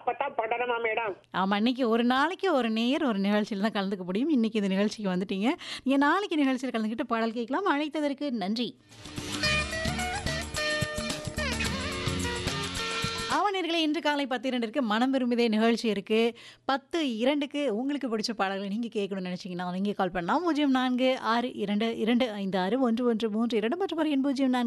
அப்பதான் படணுமா மேடம்? ஆமா. இன்னைக்கு ஒரு நாளைக்கு ஒரு நேயர் ஒரு நிகழ்ச்சியில தான் கலந்துக்க முடியும். இன்னைக்கு இந்த நிகழ்ச்சிக்கு வந்துட்டீங்க. நீங்க நாளைக்கு நிகழ்ச்சியில கலந்துக்கிட்டு பாடல் கேட்கலாம். அழைத்ததற்கு நன்றி. ஆவணர்களே இன்று காலை 10:02க்கு மனம் விரும்புதே நிகழ்ச்சி இருக்கு. 10:02க்கு உங்களுக்கு பிடிச்ச பாடல்களை நீங்க கேட்கணும்னு நினைச்சீங்கன்னா, நீங்க கால் பண்ணலாம். 0462256113 மற்றும் ஒரு எண்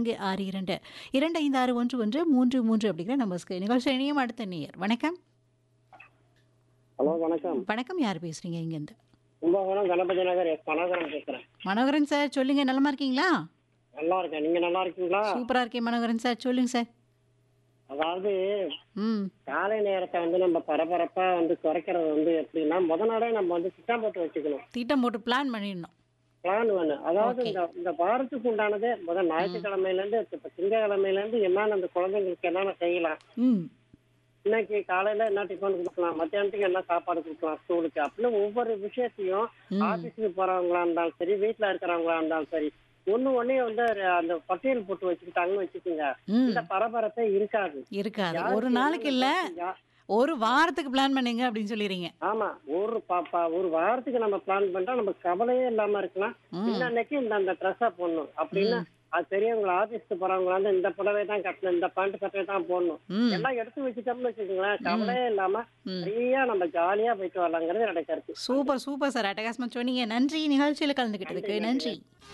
0462256113 அப்படிங்கிற நம்பர்ஸ்க்கு நிகழ்ச்சி இணையும் அடுத்த நேயர். வணக்கம். ஹலோ வணக்கம். வணக்கம். யார் பேசுறீங்க இங்கேருந்து? கும்பகோணம் கணபதி நகர் எஸ் மனோகரன் பேசுறேன். மனோகரன் சார் சொல்லுங்க. நலமா இருக்கீங்களா? நல்லா இருக்கேன். நீங்க நல்லா இருக்கீங்களா? சூப்பரா இருக்கேன் மனோகரன் சார். சொல்லுங்க சார். அதாவது ம். காலை நேரத்தை நம்ம பரபரப்பா குறைக்கிறது எப்படின்னா முத நாளே நம்ம திட்டம் போட்டு வச்சுக்கணும். திட்டம் போட்டு பிளான் பண்ணிடணும். பிளான் வேணும். அதாவது ஓகே. இந்த இந்த வாரத்துக்கு உண்டானது முதல் ஞாயிற்றுக்கிழமையில இருந்து இப்ப திங்கக்கிழமையில இருந்து என்னென்ன அந்த குழந்தைங்களுக்கு என்னென்ன செய்யலாம், ம். இன்னைக்கு காலையில என்ன டிஃபன் கொடுக்கலாம், மத்தியானத்துக்கு என்ன சாப்பாடு கொடுக்கலாம் ஸ்கூலுக்கு அப்படின்னு ஒவ்வொரு விஷயத்தையும் ம். ஆபீஸுக்கு போறவங்களா இருந்தாலும் சரி, வீட்டுல இருக்கிறவங்களா இருந்தாலும் சரி, ஒண்ணே அந்த பட்டியல் போட்டு வச்சுக்கிட்டாங்கன்னு வச்சுக்கோங்க, ம். இந்த பரபரப்பே இருக்காது. இருக்காது. ஒரு யாருக்கு நாளைக்கு இல்ல, என்னென்ன ஒரு வாரத்துக்கு பிளான் பண்ணுங்க அப்படின்னு சொல்லிடுறீங்க. ஆமா, ஒரு வாரத்துக்கு நம்ம பிளான் பண்றா நம்ம கவலையே இல்லாம இருக்கலாம். ம். இன்னைக்கு இந்த ட்ரெஸ்ஸா போடணும் அப்படின்னு ம். அது பெரியவங்க ஆபீஸ்க்கு போறவங்க இந்த புடவை தான் கட்டணும், இந்த பேண்ட் சட்டை தான் போடணும், ம். எல்லாம் எடுத்து வச்சுட்டோம்னு வச்சுக்கோங்களேன், கவலையே இல்லாம ம். ஃப்ரீயா நம்ம ஜாலியா போயிட்டு வரலாங்கிறது என்னோட கருத்து. Super super sir. அட்டகாசமா சொன்னீங்க. நன்றி நிகழ்ச்சியில கலந்துக்கிட்டதுக்கு. நன்றி.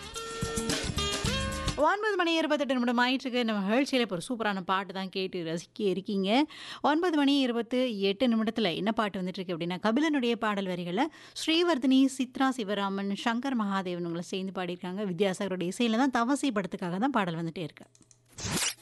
9:28 ஆயிட்டுருக்கு. நம்ம நிகழ்ச்சியில் இப்போ ஒரு சூப்பரான பாட்டு தான் கேட்டு ரசிக்க இருக்கீங்க. 9:28 என்ன பாட்டு வந்துட்டுருக்கு அப்படின்னா, கபிலனுடைய பாடல் வரிகளில் ஸ்ரீவர்தினி, சித்ரா சிவராமன், சங்கர் மகாதேவன் உங்களை சேர்ந்து பாடியிருக்காங்க. வித்யாசாகருடைய இசையில் தான் தவசி படத்துக்காக தான் பாடல் வந்துட்டே இருக்கு.